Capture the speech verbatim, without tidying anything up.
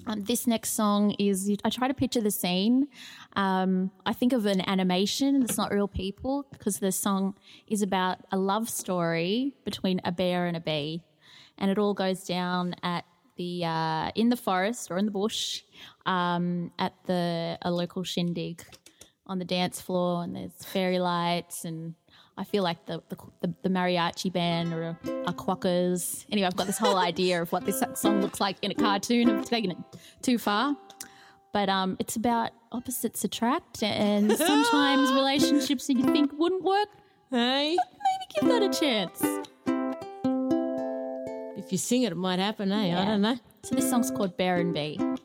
Um, this next song is, I try to picture the scene. Um, I think of an animation. It's not real people because the song is about a love story between a bear and a bee, and it all goes down at the uh, in the forest or in the bush um, at the a local shindig on the dance floor, and there's fairy lights, and I feel like the the, the mariachi band are, are quackers. Anyway, I've got this whole idea of what this song looks like in a cartoon. I've taken it too far. But um, it's about opposites attract, and sometimes relationships that you think wouldn't work, Hey, maybe give that a chance. if you sing it, it might happen, eh? I Yeah. don't know. So this song's called Bear and Bee.